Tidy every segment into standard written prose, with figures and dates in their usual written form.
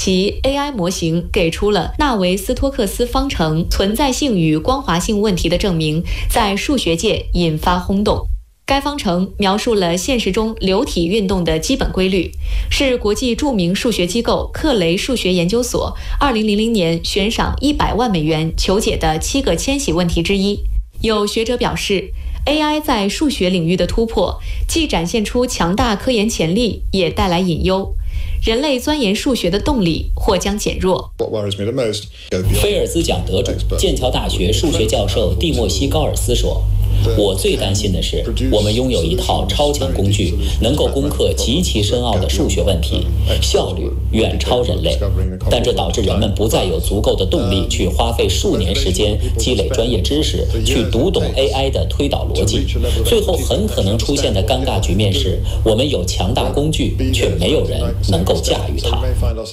其 AI 模型给出了纳维斯托克斯方程存在性与光滑性问题的证明，在数学界引发轰动。该方程描述了现实中流体运动的基本规律，是国际著名数学机构克雷数学研究所2000年悬赏100万美元求解的7个千禧问题之一。有学者表示， AI 在数学领域的突破，既展现出强大科研潜力，也带来隐忧。人类钻研数学的动力或将减弱。 菲尔兹奖得主、剑桥大学数学教授蒂莫西·高尔斯说：“我最担心的是，我们拥有一套超强工具，能够攻克极其深奥的数学问题，效率远超人类。但这导致人们不再有足够的动力去花费数年时间积累专业知识，去读懂 AI 的推导逻辑。最后很可能出现的尴尬局面是，我们有强大工具，却没有人能够驾驭它。”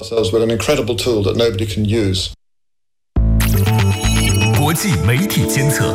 国际媒体监测。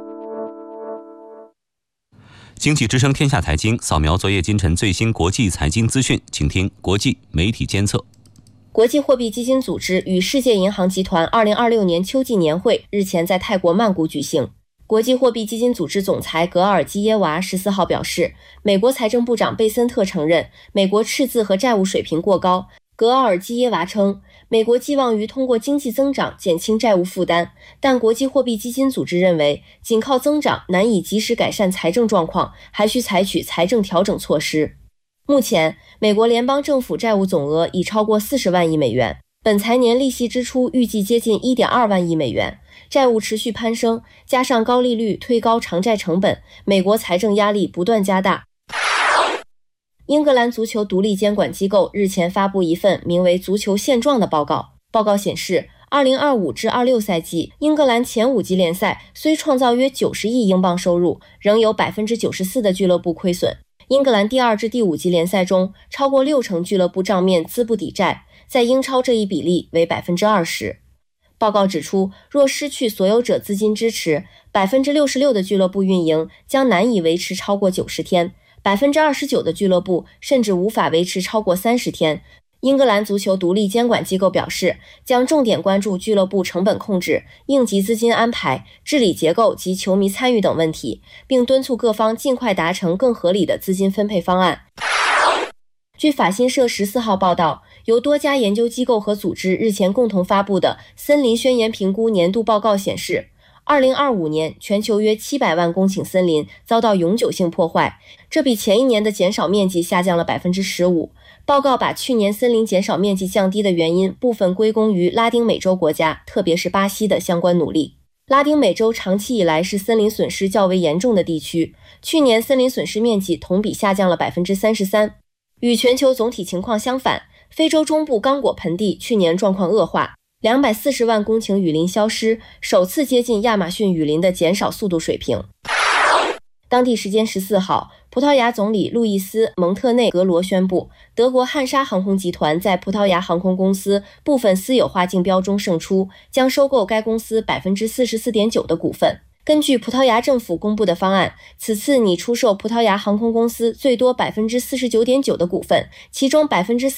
经济之声天下财经扫描昨夜今晨最新国际财经资讯，请听国际媒体监测。 国际货币基金组织与世界银行集团2026年秋季年会日前在泰国曼谷举行。国际货币基金组织总裁格尔基耶娃14号表示，美国财政部长贝森特承认美国赤字和债务水平过高。格尔基耶娃称，美国寄望于通过经济增长减轻债务负担，但国际货币基金组织认为，仅靠增长难以及时改善财政状况，还需采取财政调整措施。目前，美国联邦政府债务总额已超过40万亿美元，本财年利息支出预计接近 1.2 万亿美元，债务持续攀升，加上高利率推高偿债成本，美国财政压力不断加大。英格兰足球独立监管机构日前发布一份名为《足球现状》的报告。报告显示，2025至26赛季，英格兰前5级联赛虽创造约90亿英镑收入，仍有 94% 的俱乐部亏损。英格兰第2至第5级联赛中，超过60%俱乐部账面资不抵债，在英超这一比例为 20%。报告指出，若失去所有者资金支持， 66% 的俱乐部运营将难以维持超过90天。29% 的俱乐部甚至无法维持超过30天。英格兰足球独立监管机构表示，将重点关注俱乐部成本控制、应急资金安排、治理结构及球迷参与等问题，并敦促各方尽快达成更合理的资金分配方案。据法新社14号报道，由多家研究机构和组织日前共同发布的森林宣言评估年度报告显示，2025年全球约700万公顷森林遭到永久性破坏，这比前一年的减少面积下降了 15%。报告把去年森林减少面积降低的原因部分归功于拉丁美洲国家，特别是巴西的相关努力。拉丁美洲长期以来是森林损失较为严重的地区，去年森林损失面积同比下降了 33%。与全球总体情况相反，非洲中部刚果盆地去年状况恶化，240万公顷雨林消失，首次接近亚马逊雨林的减少速度水平。当地时间14号，葡萄牙总理路易斯·蒙特内格罗宣布，德国汉莎航空集团在葡萄牙航空公司部分私有化竞标中胜出，将收购该公司 44.9% 的股份。根据葡萄牙政府公布的方案，此次拟出售葡萄牙航空公司最多 49.9% 的股份，其中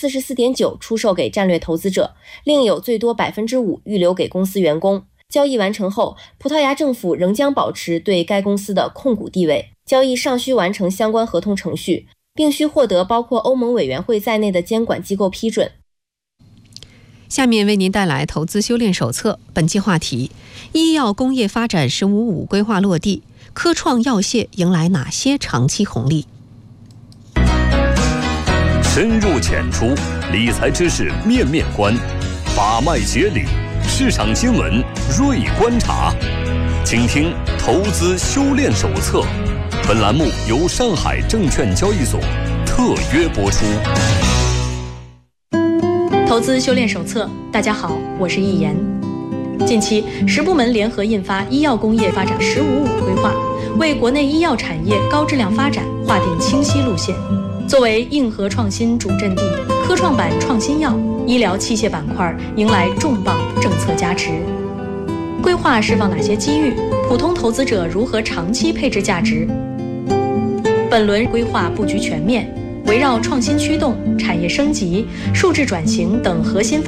44.9% 出售给战略投资者，另有最多 5% 预留给公司员工。交易完成后，葡萄牙政府仍将保持对该公司的控股地位。交易尚需完成相关合同程序，并需获得包括欧盟委员会在内的监管机构批准。 下面为您带来投资修炼手册，本期话题：医药工业发展“15+5”规划落地，科创药械迎来哪些长期红利？ 深入浅出，理财知识面面观，把脉解理，市场新闻锐观察。请听投资修炼手册。本栏目由上海证券交易所特约播出。 投资修炼手册，大家好，我是易言。近期10部门联合印发《医药工业发展15+5》规划，为国内医药产业高质量发展划定清晰路线。作为硬核创新主阵地，科创板创新药、医疗器械板块迎来重磅政策加持。规划释放哪些机遇？普通投资者如何长期配置价值？本轮规划布局全面，围绕创新驱动、产业升级、数字转型等核心